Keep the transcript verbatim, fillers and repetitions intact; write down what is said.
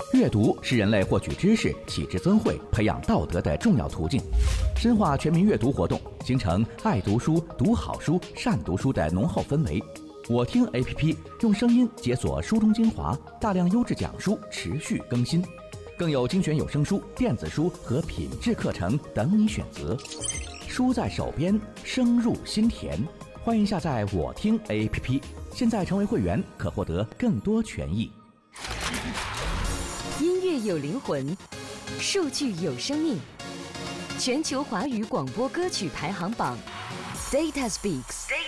阅读是人类获取知识、启智增慧、培养道德的重要途径。深化全民阅读活动，形成爱读书、读好书、善读书的浓厚氛围。我听 A P P 用声音解锁书中精华，大量优质讲书持续更新，更有精选有声书、电子书和品质课程等你选择。书在手边，声入心田。欢迎下载我听 A P P， 现在成为会员可获得更多权益。 音乐有灵魂，数据有生命。全球华语广播歌曲排行榜 ，Data Speaks。